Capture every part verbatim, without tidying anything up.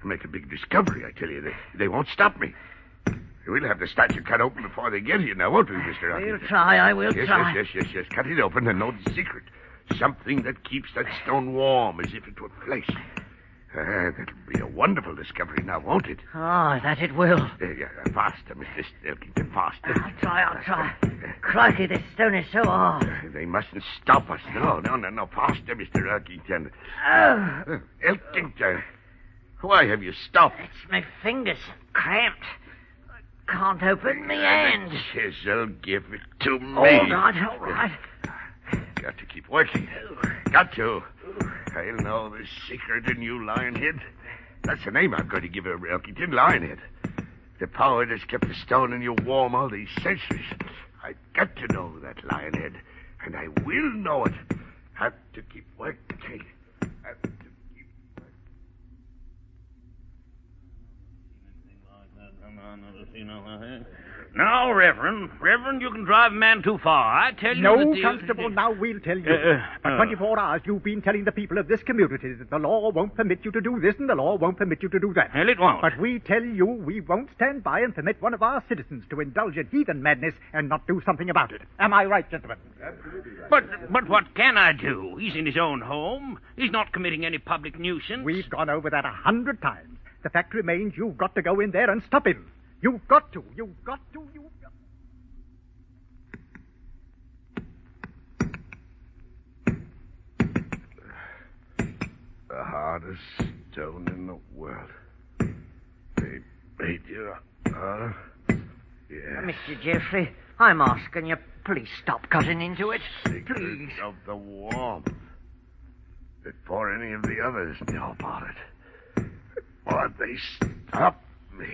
to make a big discovery, I tell you. They, they won't stop me. We'll have the statue cut open before they get here now, won't we, Mister Arthur? We'll try, I will yes, try. Yes, yes, yes, yes. Cut it open and know the secret. Something that keeps that stone warm as if it were flesh. Uh, that'll be a wonderful discovery now, won't it? Oh, that it will. Uh, yeah, faster, Mister Elkington, faster. I'll try, I'll try. Crikey, this stone is so hard. Uh, they mustn't stop us. No, no, no, no. Faster, Mister Elkington. Oh. Uh, Elkington, why have you stopped? It's my fingers cramped. I can't open my hand. The chisel, give it to me. All right, all right. Got to keep working. Got to. I'll know the secret in you, Lionhead. That's the name I'm going to give her, Elkington, Lionhead. The power that's kept the stone in you warm all these centuries. I've got to know that, Lionhead. And I will know it. Have to keep working. Have to keep working. Now, Reverend, Reverend, you can drive a man too far. I tell you No, that the... Constable, now we'll tell you. Uh, uh, For twenty-four hours, you've been telling the people of this community that the law won't permit you to do this and the law won't permit you to do that. Well, it won't. But we tell you we won't stand by and permit one of our citizens to indulge in heathen madness and not do something about it. Am I right, gentlemen? But but what can I do? He's in his own home. He's not committing any public nuisance. We've gone over that a hundred times. The fact remains you've got to go in there and stop him. You've got to. You've got to. You've got to. the hardest stone in the world. They made you, huh? Yes. Mister Jeffrey, I'm asking you, please stop cutting into it. Secret Please. of the warmth. Before any of the others know about it. Before they stop me.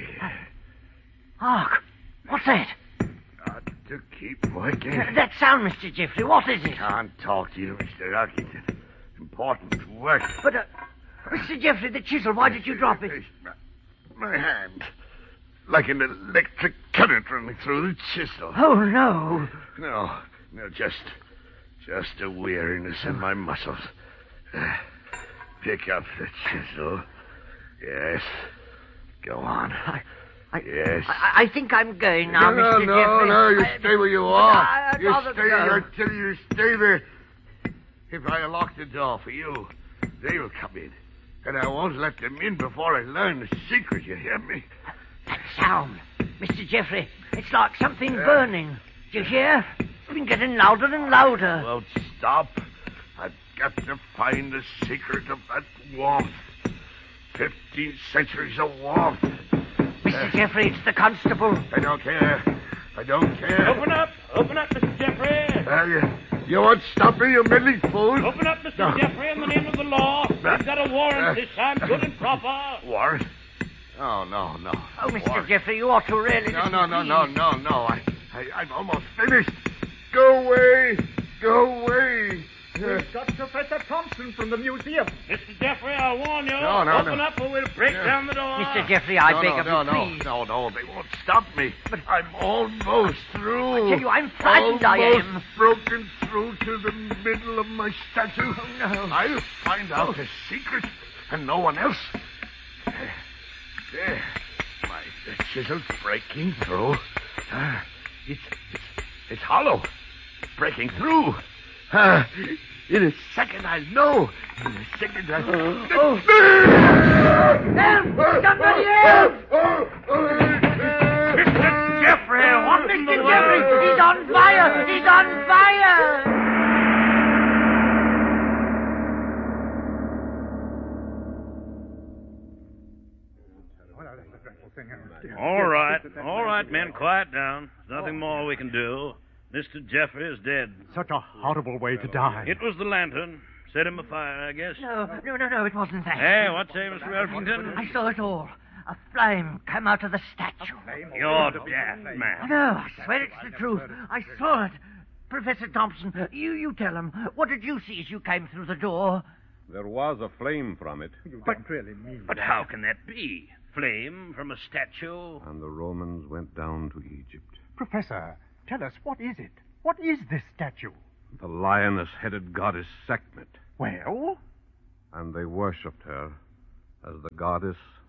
Hark! What's that? Got to keep working. That sound, Mister Jeffrey, what is it? Can't talk to you, Mister Elkington. Important work. But, uh, Mister Jeffrey, the chisel, why did you drop it? My hand. Like an electric current running through the chisel. Oh, no. No, no, just, just a weariness in my muscles. Uh, pick up the chisel. Yes. Go on. I, I, Yes. I, I think I'm going now, no, Mister no, Jeffrey. no, you I- stay where you are. I- I'd you rather stay go. I tell you, stay there. If I lock the door for you, they'll come in. And I won't let them in before I learn the secret, you hear me? That sound, Mister Jeffrey, it's like something burning. Do you hear? It's been getting louder and louder. Won't stop. I've got to find the secret of that warmth. Fifteen centuries of warmth. Mister Jeffrey, it's the constable. I don't care. I don't care. Open up! Open up, Mister Jeffrey! Uh, you, you won't stop me, you meddling fool. Open up, Mister No. Jeffrey, in the name of the law. We've got a warrant this time, good and proper. Warrant? Oh, no, no. Oh, Mister Warrant. Jeffrey, you ought to really... No, listen, no, no, please. no, no, no. I, I, I'm almost finished. Go away. Go away. Uh, We've got Professor Thompson from the museum. Mister Jeffrey, I warn you. No, no, Open no. up or we'll break Yeah. down the door. Mister Jeffrey, I no, beg no, of no, you, no, please. no, no. They won't stop me. But I'm almost through. I tell you, I'm frightened, I almost am. broken through to the middle of my statue. Oh, no. I'll find out the secret, and no one else. There. There. My the chisel's breaking through. Ah, it's, it's, it's hollow. Breaking through. Ah, in a second I'll know. In a second I'll... Oh. Help! Somebody help! Mister Jeffrey, what in the Mister world? Jeffrey, he's on fire! He's on fire! All right, all right, men, quiet down. There's nothing more we can do. Mister Jeffrey is dead. Such a horrible way to die. It was the lantern. Set him afire, I guess. No, no, no, no, it wasn't that. Hey, what say, Mister Elkington? I saw it all. A flame come out of the statue. You're daft, man. No, I swear it's the truth. I saw it. Professor Thompson, you, you tell him. What did you see as you came through the door? There was a flame from it, You don't really mean But how can that be? Flame from a statue? and the Romans went down to Egypt. Professor, tell us, what is it? What is this statue? The lioness-headed goddess Sekhmet, Well? and they worshipped her as the goddess